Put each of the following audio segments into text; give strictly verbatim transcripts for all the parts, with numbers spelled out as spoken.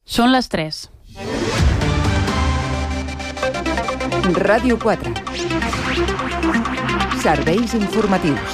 Són les tres. Ràdio quatre. Serveis informatius.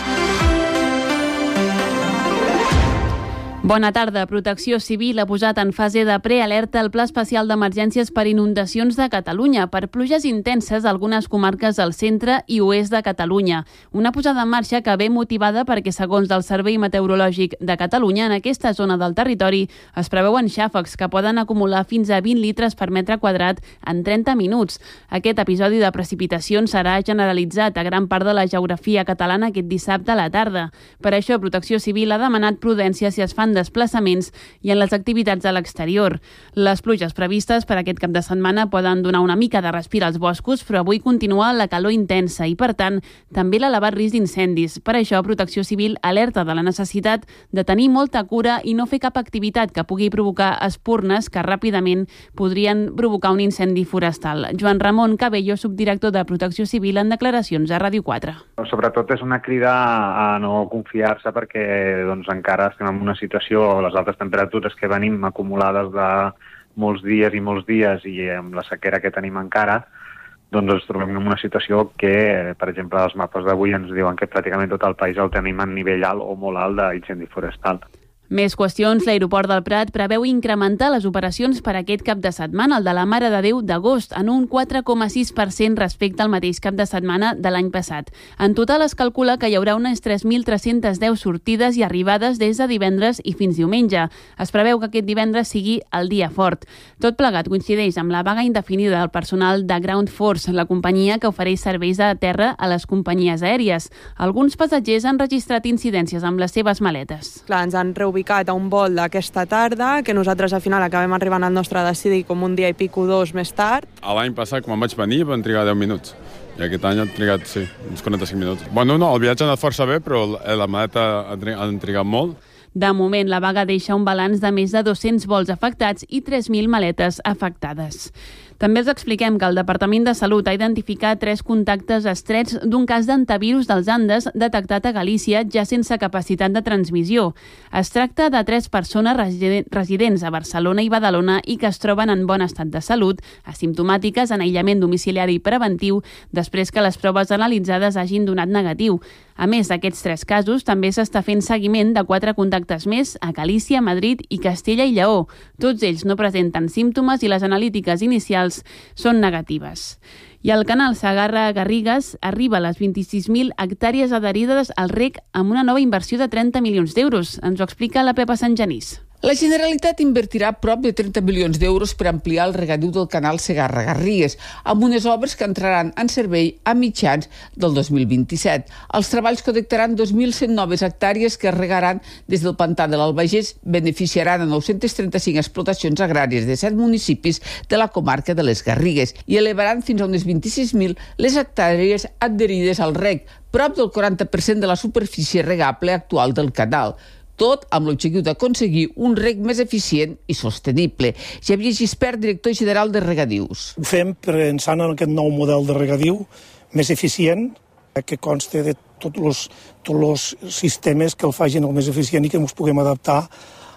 Bona tarda. Protecció Civil ha posat en fase de prealerta el Pla Especial d'Emergències per Inundacions de Catalunya per pluges intenses a algunes comarques del centre i oest de Catalunya. Una posada en marxa que ve motivada perquè, segons el Servei Meteorològic de Catalunya, en aquesta zona del territori es preveuen xàfecs que poden acumular fins a vint litres per metre quadrat en trenta minuts. Aquest episodi de precipitacions serà generalitzat a gran part de la geografia catalana aquest dissabte a la tarda. Per això, Protecció Civil ha demanat prudència si es fan desplaçaments i en les activitats a l'exterior. Les pluges previstes per aquest cap de setmana poden donar una mica de respir als boscos, però avui continua la calor intensa i, per tant, també l'elevat risc d'incendis. Per això, Protecció Civil alerta de la necessitat de tenir molta cura i no fer cap activitat que pugui provocar espurnes que ràpidament podrien provocar un incendi forestal. Joan Ramon Cabello, subdirector de Protecció Civil, en declaracions a Ràdio quatre. Sobretot és una crida a no confiar-se perquè doncs, encara estem en una situació, les altes temperatures que venim acumulades de molts dies i molts dies i amb la sequera que tenim encara, doncs ens trobem en una situació que, per exemple, els mapes d'avui ens diuen que pràcticament tot el país el tenim en nivell alt o molt alt d'incendi forestal. Més qüestions. L'aeroport del Prat preveu incrementar les operacions per aquest cap de setmana, el de la Mare de Déu d'agost, en un quatre coma sis per cent respecte al mateix cap de setmana de l'any passat. En total es calcula que hi haurà unes tres mil tres-centes deu sortides i arribades des de divendres i fins diumenge. Es preveu que aquest divendres sigui el dia fort. Tot plegat coincideix amb la vaga indefinida del personal de Ground Force, la companyia que ofereix serveis de terra a les companyies aèries. Alguns passatgers han registrat incidències amb les seves maletes. Clar, ens han ubicat a un vol d'aquesta tarda, que nosaltres al final acabem arribant al nostre destí com un dia i pico dos més tard. L'any passat, quan vaig venir, van trigar deu minuts. I aquest any han trigat, sí, uns quaranta-cinc minuts. Bueno, no, el viatge ha anat força bé, però la maleta han trigat molt. De moment, la vaga deixa un balanç de més de dos-cents vols afectats i tres mil maletes afectades. També els expliquem que el Departament de Salut ha identificat tres contactes estrets d'un cas d'antivirus dels Andes detectat a Galícia ja sense capacitat de transmissió. Es tracta de tres persones residents a Barcelona i Badalona i que es troben en bon estat de salut, asimptomàtiques, en aïllament domiciliari preventiu, després que les proves analitzades hagin donat negatiu. A més d'aquests tres casos, també s'està fent seguiment de quatre contactes més a Galícia, Madrid i Castella i Lleó. Tots ells no presenten símptomes i les analítiques inicials són negatives. I el canal Segarra-Garrigues arriba a les vint-i-sis mil hectàrees adherides al reg amb una nova inversió de trenta milions d'euros. Ens ho explica la Pepa Sant Genís. La Generalitat invertirà prop de trenta milions d'euros per ampliar el regadiu del canal Segarra-Garrigues, amb unes obres que entraran en servei a mitjans del dos mil vint-i-set. Els treballs connectaran dos mil cent noves hectàrees que es regaran des del pantà de l'Albagés, beneficiaran a nou-cents trenta-cinc explotacions agràries de set municipis de la comarca de les Garrigues i elevaran fins a unes vint-i-sis mil les hectàrees adherides al reg, prop del quaranta per cent de la superfície regable actual del canal. Tot amb l'objectiu d'aconseguir un reg més eficient i sostenible. Xavier Gispert, director general de Regadius. Ho fem pensant en aquest nou model de regadiu més eficient, que consta de tots els, tots els sistemes que el facin el més eficient i que ens puguem adaptar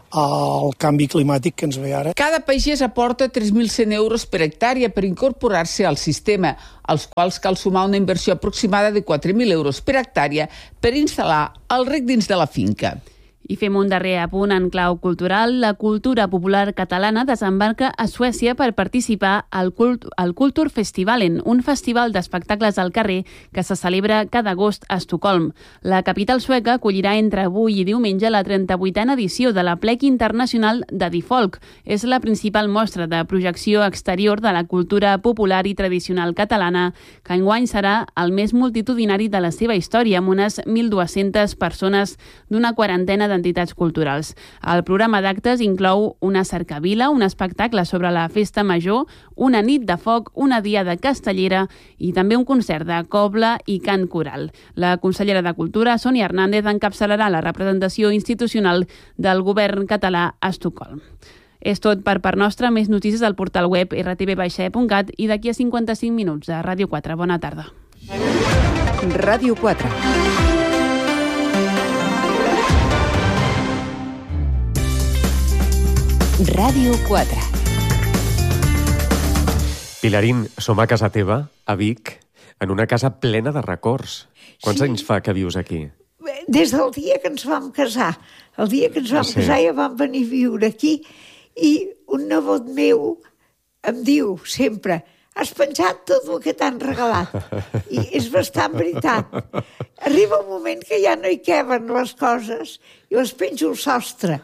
al canvi climàtic que ens ve ara. Cada pagès aporta tres mil cent euros per hectàrea per incorporar-se al sistema, als quals cal sumar una inversió aproximada de quatre mil euros per hectàrea per instal·lar el reg dins de la finca. I fem un darrer apunt en clau cultural. La cultura popular catalana desembarca a Suècia per participar al, Cult al Kulturfestivalen, un festival d'espectacles al carrer que se celebra cada agost a Estocolm. La capital sueca acollirà entre avui i diumenge la trenta-vuitena edició de la Plec Internacional de Difolk. És la principal mostra de projecció exterior de la cultura popular i tradicional catalana, que enguany serà el més multitudinari de la seva història, amb unes mil dues-centes persones d'una quarantena de entitats culturals. El programa d'actes inclou una cercavila, un espectacle sobre la festa major, una nit de foc, una diada castellera i també un concert de cobla i cant coral. La consellera de Cultura, Sònia Hernández, encapçalarà la representació institucional del govern català a Estocolm. És tot per part nostra. Més notícies al portal web erre te ve baixa e punt cat i d'aquí a cinquanta-cinc minuts a Ràdio quatre. Bona tarda. Ràdio quatre. Ràdio quatre. Pilarín, som a casa teva, a Vic, en una casa plena de records. Quants Sí. anys fa que vius aquí? Des del dia que ens vam casar. El dia que ens vam Sí. casar ja vam venir a viure aquí i un nebot meu em diu sempre: has penjat tot el que t'han regalat. I és bastant veritat. Arriba un moment que ja no hi queben les coses i les penjo al sostre.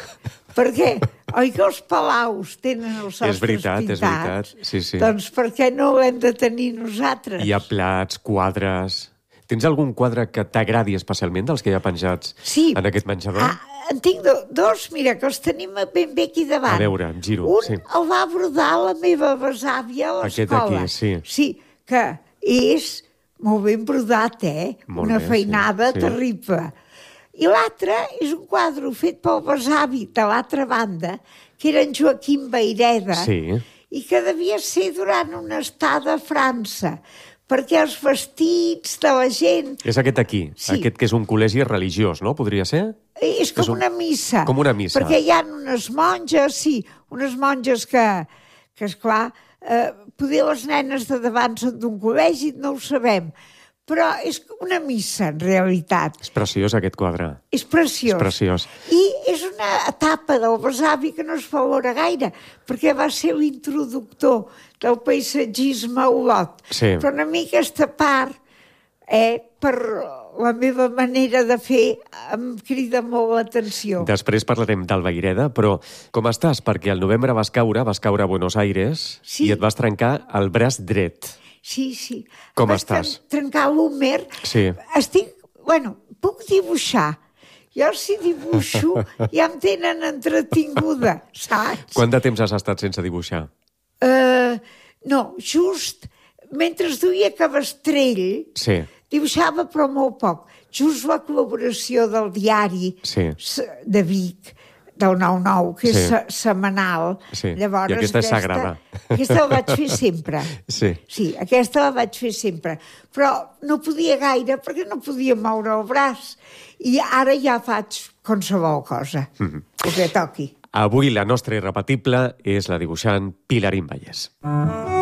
Per què? Oi que els palaus tenen els sostres És veritat, pintats? és veritat. Sí, sí. Doncs per què no ho hem de tenir nosaltres? Hi ha plats, quadres... Tens algun quadre que t'agradi especialment dels que hi ha penjats Sí. en aquest menjador? Ah, en tinc do, dos, mira, que els tenim ben bé aquí davant. A veure, em giro, Un sí. el va brodar la meva besàvia a Aquest l'escola. d'aquí, sí. Sí, que és molt ben brodat, eh? Molt Una bé, feinada sí, sí. terrible. I l'altre és un quadre fet pel besavi de l'altra banda, que era en Joaquim Vayreda, Sí. i que devia ser durant una estada a França, perquè els vestits de la gent... És aquest aquí, Sí. aquest que és un col·legi religiós, no? Podria ser? És com És un- una missa. com una missa. Perquè hi ha unes monges, sí, unes monges que, que esclar, eh, poder les nenes de davant són d'un col·legi, no ho sabem, però és una missa, en realitat. És preciós, aquest quadre. És preciós. És preciós. I és una etapa del besavi que no es valora gaire, perquè va ser l'introductor del paisatgisme a Olot. Sí. Però a mi aquesta part, eh, per la meva manera de fer, em crida molt l'atenció. Després parlarem del Vayreda, però com estàs? Perquè al novembre vas caure, vas caure a Buenos Aires Sí. i et vas trencar el braç dret. Sí, sí. Com Vaig estàs? tren- Trencar l'húmer. Sí. Estic... Bueno, puc dibuixar. Jo si dibuixo ja em tenen entretinguda, saps? Quant de temps has estat sense dibuixar? Uh, no, just mentre es duia Cabestrell, Sí. dibuixava però molt poc. Just la col·laboració del diari Sí. s- de Vic, del nou nou, que Sí. és se- setmanal. Sí. Llavors, I aquesta és sagrada. Aquesta la vaig fer sempre. Sí. Sí, aquesta la vaig fer sempre. Però no podia gaire perquè no podia moure el braç. I ara ja faig qualsevol cosa, Mhm. el que toqui. Avui la nostra irrepetible és la dibuixant Pilarín Vallès.